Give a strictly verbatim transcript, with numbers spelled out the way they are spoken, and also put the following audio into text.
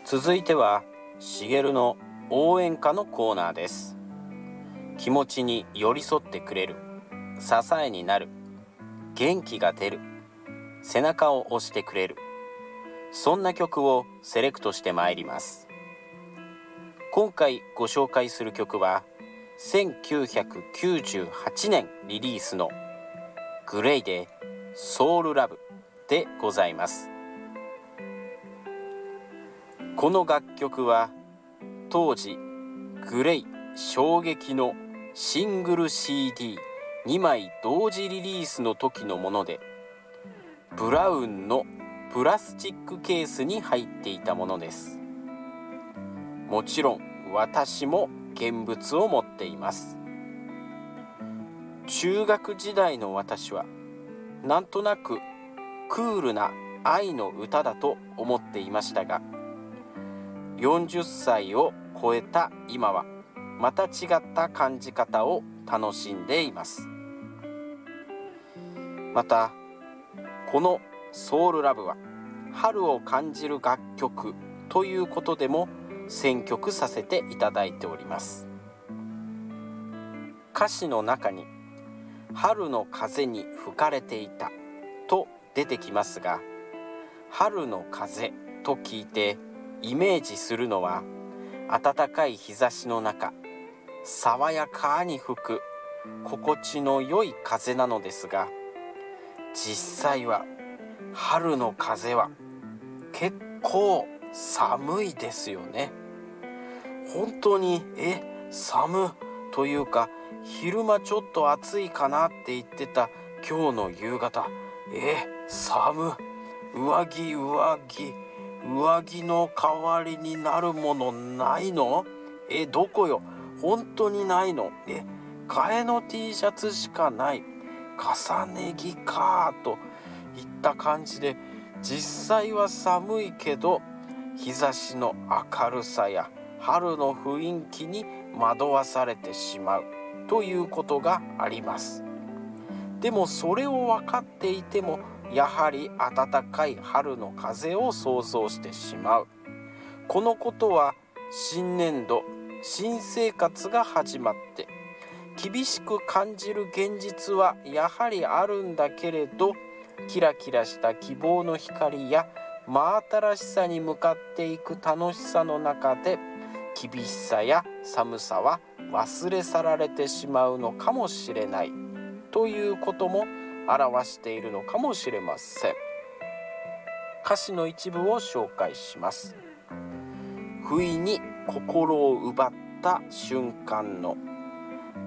続いてはしげるの応援歌のコーナーです。気持ちに寄り添ってくれる、支えになる、元気が出る、背中を押してくれる、そんな曲をセレクトしてまいります。今回ご紹介する曲はせんきゅうひゃくきゅうじゅうはちねんリリースのグレイでソウルラブでございます。この楽曲は当時グレイ衝撃のシングル シーディーに 枚同時リリースの時のもので、ブラウンのプラスチックケースに入っていたものです。もちろん私も現物を持っています。中学時代の私はなんとなくクールな愛の歌だと思っていましたが、よんじゅっさいを超えた今はまた違った感じ方を楽しんでいます。またこのソウルラブは春を感じる楽曲ということでも選曲させていただいております。歌詞の中に春の風に吹かれていたと出てきますが、春の風と聞いてイメージするのは暖かい日差しの中、爽やかに吹く心地の良い風なのですが、実際は春の風は結構寒いですよね。本当にえ寒というか、昼間ちょっと暑いかなって言ってた今日の夕方、え寒、上着上着上着の代わりになるものないの？えどこよ、本当にないの？え替えの T シャツしかない、重ね着かといった感じで、実際は寒いけど日差しの明るさや春の雰囲気に惑わされてしまうということがあります。でもそれを分かっていても、やはり暖かい春の風を想像してしまう。このことは新年度、新生活が始まって厳しく感じる現実はやはりあるんだけれど、キラキラした希望の光や真新しさに向かっていく楽しさの中で、厳しさや寒さは忘れ去られてしまうのかもしれないということも表しているのかもしれません。歌詞の一部を紹介します。不意に心を奪った瞬間の